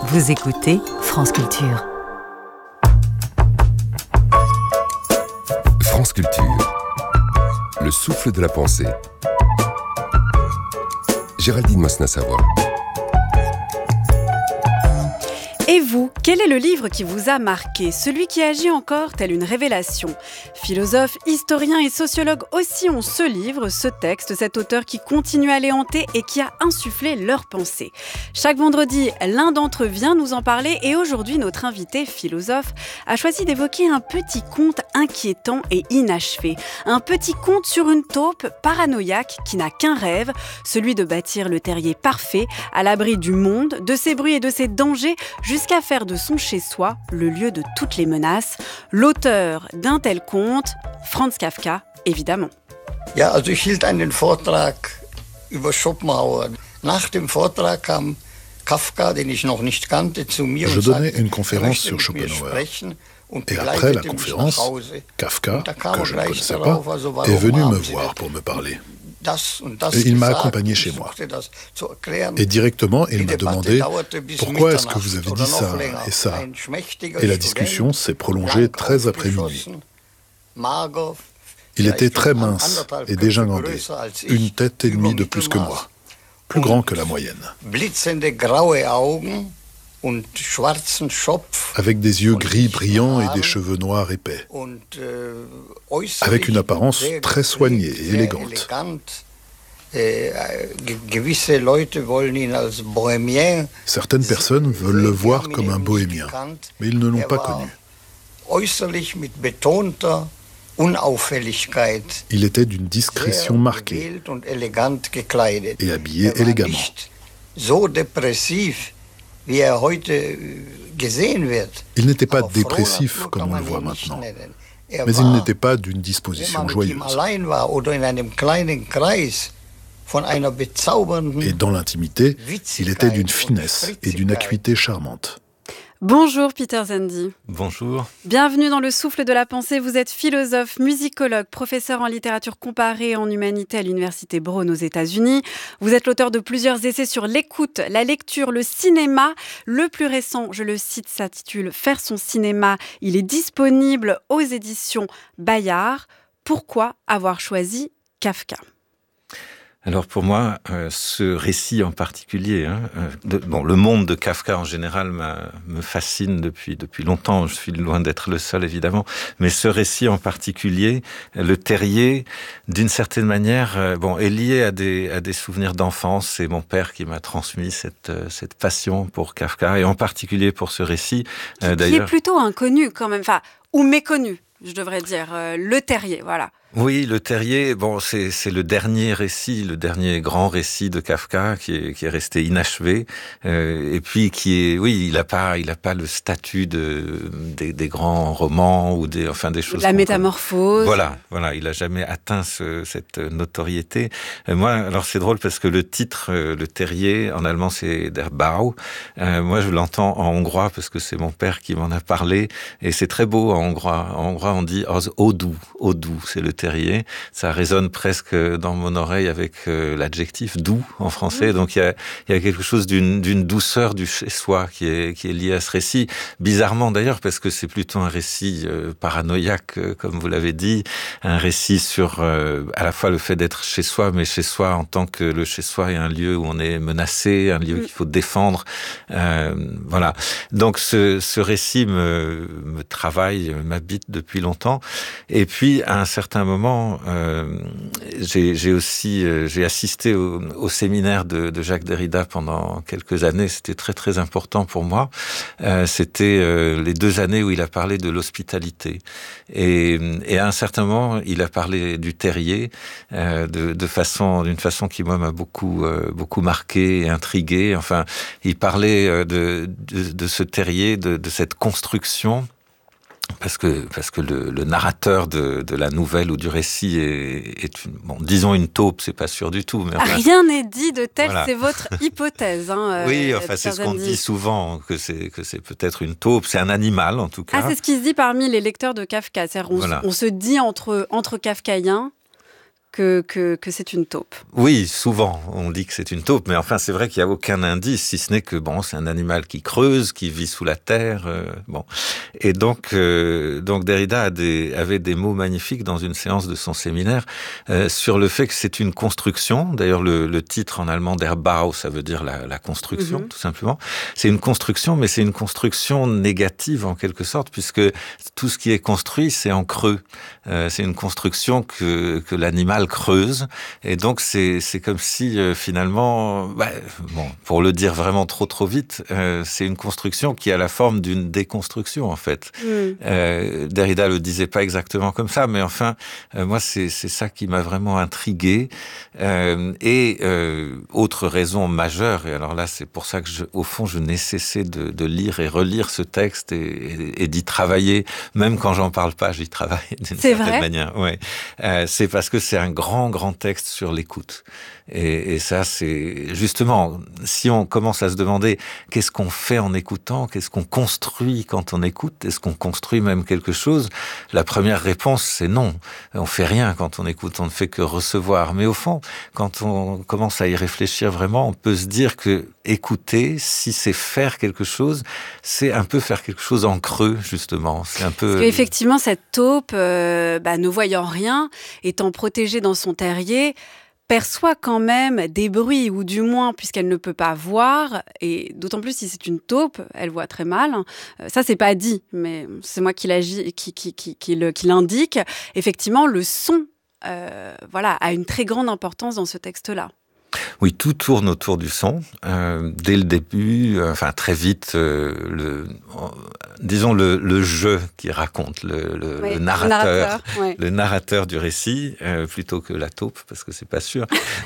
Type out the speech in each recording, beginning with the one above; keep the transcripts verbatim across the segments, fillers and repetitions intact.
Vous écoutez France Culture. France Culture, le souffle de la pensée. Géraldine Mosna-Savoie. Et vous, quel est le livre qui vous a marqué, celui qui agit encore telle une révélation ? Philosophes, historiens et sociologues aussi ont ce livre, ce texte, cet auteur qui continue à les hanter et qui a insufflé leurs pensées. Chaque vendredi, l'un d'entre eux vient nous en parler et aujourd'hui, notre invité philosophe a choisi d'évoquer un petit conte inquiétant et inachevé. Un petit conte sur une taupe paranoïaque qui n'a qu'un rêve, celui de bâtir le terrier parfait, à l'abri du monde, de ses bruits et de ses dangers, jusqu'à faire de son chez-soi le lieu de toutes les menaces. L'auteur d'un tel conte, Franz Kafka, évidemment. Ja, also ich hielt einen Vortrag über Schopenhauer. Nach dem Vortrag kam Kafka, den ich noch nicht kannte, zu mir Je und donnais sagte, une conférence er sur möchte mit mir Schopenhauer. sprechen und Et après la begleitete mich conférence, nach Hause. Kafka, Und da kam que er je ne gleich connaissais darauf, pas, also est warum venu me haben Sie voir denn pour me parler. das und das Et il m'a gesagt? accompagné Ich chez moi. suchte das zu erklären. Et directement, il Die m'a Debatte demandé dauerte bis pourquoi est-ce que Mitternacht vous avez oder dit noch ça länger. et ça. Ein schmächtiger Et la Student, discussion s'est prolongée blank très après minuit. aufgeschossen, mager, Il était vielleicht très um mince anderthalb et Köpfe dégingandé, größer als ich, une tête et demie de plus que Übermittelmaß. moi, plus grand que la moyenne, Blitzende graue Augen und schwarzen Schopf avec des yeux und gris dichten brillants et Haaren des cheveux noirs épais, und, äh, äußerlich avec une apparence sehr très soignée et sehr élégante. elegant. Äh, ge- gewisse Leute wollen ihn als Bohémien. Certaines personnes veulent le voir comme un bohémien, mais ils ne l'ont Er pas war connu. äußerlich mit betonter Unauffälligkeit Il était d'une sehr discrétion marquée gewählt und elegant gekleidet. et habillé Er war élégamment. nicht so depressiv, wie er heute äh, gesehen wird. Il n'était pas Aber dépressif Frohnatur comme kann on le man voit ihn nicht maintenant, nennen. Er mais il war, n'était pas d'une wenn disposition man mit ihm joyeuse. allein war oder in einem kleinen Kreis, von einer bezaubernden Et dans l'intimité, Witzigkeit il était d'une und finesse et d'une Spritzigkeit. acuité charmante. Bonjour Peter Zandi. Bonjour. Bienvenue dans le souffle de la pensée. Vous êtes philosophe, musicologue, professeur en littérature comparée et en humanité à l'université Brown aux États-Unis. Vous êtes l'auteur de plusieurs essais sur l'écoute, la lecture, le cinéma. Le plus récent, je le cite, s'intitule « Faire son cinéma ». Il est disponible aux éditions Bayard. Pourquoi avoir choisi Kafka ? Alors pour moi, euh, ce récit en particulier, hein, euh, de, bon, le monde de Kafka en général m'a, me fascine depuis depuis longtemps. Je suis loin d'être le seul évidemment, mais ce récit en particulier, le terrier, d'une certaine manière, euh, bon, est lié à des à des souvenirs d'enfance. C'est mon père qui m'a transmis cette euh, cette passion pour Kafka et en particulier pour ce récit. Euh, Qui d'ailleurs, est plutôt inconnu quand même, enfin, ou méconnu, je devrais dire. Euh, le terrier, voilà. Oui, le terrier, bon, c'est c'est le dernier récit, le dernier grand récit de Kafka qui est qui est resté inachevé, euh, et puis qui est, oui, il a pas il a pas le statut de des, des grands romans ou des enfin des choses. La qu'on métamorphose. connaît. Voilà, voilà, il a jamais atteint ce, cette notoriété. Euh, moi, alors c'est drôle parce que le titre, euh, le terrier, en allemand c'est Der Bau. Euh, moi, je l'entends en hongrois parce que c'est mon père qui m'en a parlé, et c'est très beau en hongrois. En hongrois, on dit az odú, odú, c'est le terrier. Ça résonne presque dans mon oreille avec euh, l'adjectif doux en français. Donc il y a, il y a quelque chose d'une, d'une douceur du chez-soi qui est, qui est lié à ce récit. Bizarrement d'ailleurs, parce que c'est plutôt un récit euh, paranoïaque, euh, comme vous l'avez dit, un récit sur euh, à la fois le fait d'être chez soi, mais chez soi en tant que le chez-soi est un lieu où on est menacé, un lieu mmh. qu'il faut défendre. Euh, voilà. Donc ce, ce récit me, me travaille, m'habite depuis longtemps. Et puis à un certain moment, euh, j'ai, j'ai aussi euh, j'ai assisté au, au séminaire de, de Jacques Derrida pendant quelques années. C'était très très important pour moi. Euh, c'était euh, les deux années où il a parlé de l'hospitalité. Et, et à un certain moment, il a parlé du terrier euh, de, de façon, d'une façon qui moi m'a beaucoup euh, beaucoup marqué et intrigué. Enfin, il parlait de de, de ce terrier, de, de cette construction. Parce que parce que le, le narrateur de, de la nouvelle ou du récit est, est une, bon, disons une taupe, c'est pas sûr du tout. Mais enfin, rien n'est dit de tel, voilà. C'est votre hypothèse. Hein, oui, euh, enfin c'est ce qu'on dit. dit souvent, que c'est que c'est peut-être une taupe, c'est un animal en tout cas. Ah, c'est ce qui se dit parmi les lecteurs de Kafka. C'est-à-dire on, voilà. on se dit entre entre Kafkaïens que, que, que c'est une taupe. Oui, souvent, on dit que c'est une taupe, mais enfin, c'est vrai qu'il n'y a aucun indice, si ce n'est que, bon, c'est un animal qui creuse, qui vit sous la terre, euh, bon. Et donc, euh, donc Derrida a des, avait des mots magnifiques dans une séance de son séminaire euh, sur le fait que c'est une construction. D'ailleurs, le, le titre en allemand, Der Bau, ça veut dire la, la construction, mm-hmm. tout simplement. C'est une construction, mais c'est une construction négative, en quelque sorte, puisque tout ce qui est construit, c'est en creux. Euh, c'est une construction que, que l'animal creuse. Et donc, c'est, c'est comme si, euh, finalement, bah, bon, pour le dire vraiment trop, trop vite, euh, c'est une construction qui a la forme d'une déconstruction, en fait. Mm. Euh, Derrida le disait pas exactement comme ça, mais enfin, euh, moi, c'est, c'est ça qui m'a vraiment intrigué. Euh, et euh, autre raison majeure, et alors là, c'est pour ça que, je, au fond, je n'ai cessé de, de lire et relire ce texte et, et, et d'y travailler, même quand j'en parle pas, j'y travaille d'une c'est certaine vrai manière. Ouais. Euh, c'est parce que c'est un grand, grand texte sur l'écoute. Et, et ça, c'est justement, si on commence à se demander qu'est-ce qu'on fait en écoutant, qu'est-ce qu'on construit quand on écoute, est-ce qu'on construit même quelque chose? La première réponse, c'est non. On fait rien quand on écoute, on ne fait que recevoir. Mais au fond, quand on commence à y réfléchir vraiment, on peut se dire que écouter, si c'est faire quelque chose, c'est un peu faire quelque chose en creux, justement. C'est un peu. Parce qu'effectivement, cette taupe, euh, bah, ne voyant rien, étant protégée dans son terrier, perçoit quand même des bruits, ou du moins, puisqu'elle ne peut pas voir, et d'autant plus si c'est une taupe, elle voit très mal. Ça, c'est pas dit, mais c'est moi qui, l'agis, qui, qui, qui, qui, le, qui l'indique. Effectivement, le son euh, voilà, a une très grande importance dans ce texte-là. Oui, tout tourne autour du son. Euh, dès le début, euh, enfin très vite, euh, le, euh, disons le, le jeu qui raconte, le, le, oui, le narrateur, le narrateur, ouais. le narrateur du récit, euh, plutôt que la taupe, parce que c'est pas sûr.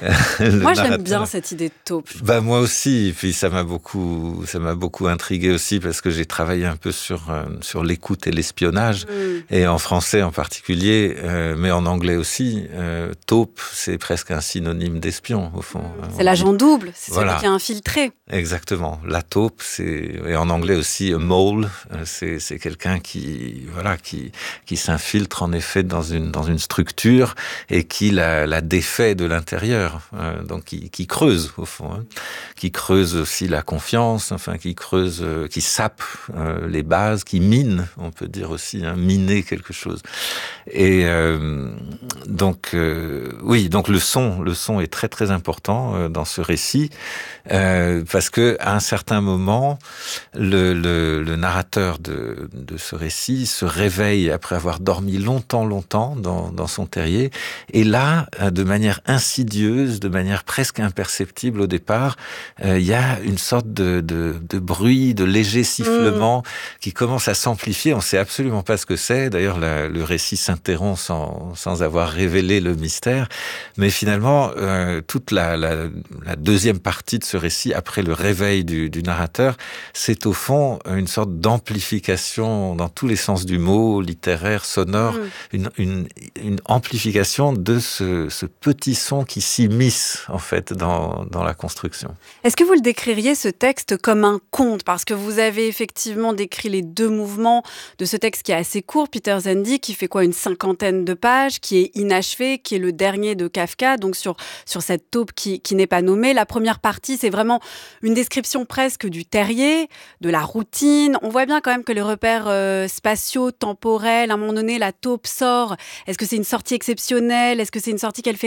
Moi, j'aime bien cette idée de taupe. Bah moi aussi, et puis ça m'a beaucoup, ça m'a beaucoup intrigué aussi parce que j'ai travaillé un peu sur euh, sur l'écoute et l'espionnage, mm. et en français en particulier, euh, mais en anglais aussi. Euh, taupe, c'est presque un synonyme d'espion au fond. C'est l'agent double, c'est voilà. Celui qui est infiltré. Exactement. La taupe, c'est, et en anglais aussi, a mole, c'est, c'est quelqu'un qui, voilà, qui, qui s'infiltre en effet dans une, dans une structure et qui la, la défait de l'intérieur. Euh, donc, qui, qui creuse, au fond, hein. Qui creuse aussi la confiance, enfin, qui creuse, euh, qui sape euh, les bases, qui mine, on peut dire aussi, hein, miner quelque chose. Et euh, donc, euh, oui, donc le son, le son est très, très important dans ce récit, euh, parce que à un certain moment, le, le, le narrateur de, de ce récit se réveille après avoir dormi longtemps, longtemps dans, dans son terrier, et là, de manière insidieuse, de manière presque imperceptible au départ, euh, il y a une sorte de, de, de bruit, de léger sifflement mmh. qui commence à s'amplifier. On ne sait absolument pas ce que c'est. D'ailleurs, la, le récit s'interrompt sans, sans avoir révélé le mystère, mais finalement, euh, toute la La, la deuxième partie de ce récit, après le réveil du, du narrateur, c'est au fond une sorte d'amplification dans tous les sens du mot, littéraire, sonore, mmh. une, une, une amplification de ce, ce petit son qui s'immisce en fait dans, dans la construction. Est-ce que vous le décririez ce texte comme un conte? Parce que vous avez effectivement décrit les deux mouvements de ce texte qui est assez court, Peter Zendy, qui fait quoi, une cinquantaine de pages, qui est inachevé, qui est le dernier de Kafka, donc sur, sur cette taupe qui, qui n'est pas nommée. La première partie, c'est vraiment une description presque du terrier, de la routine. On voit bien quand même que les repères euh, spatio, temporels, à un moment donné, la taupe sort. Est-ce que c'est une sortie exceptionnelle? Est-ce que c'est une sortie qu'elle fait